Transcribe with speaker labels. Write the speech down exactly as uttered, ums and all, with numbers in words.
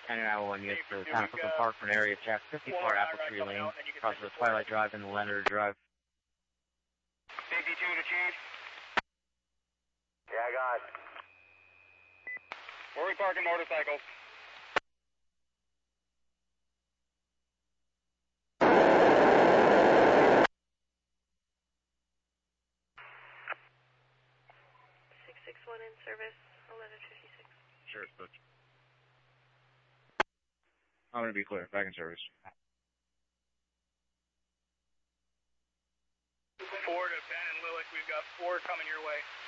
Speaker 1: ten nine one, yes, the Panacooka Park for an area check, fifty-four Apple Tree Lane, across the Twilight Drive and the Leonard Drive.
Speaker 2: fifty-two to Chief.
Speaker 3: Yeah, I got it.
Speaker 2: Where are we parking motorcycles?
Speaker 4: six six one in service, eleven fifty-six.
Speaker 1: Sure, Butch. I'm going to be clear. Back in service.
Speaker 2: Four to Ben and Lillick. We've got four coming your way.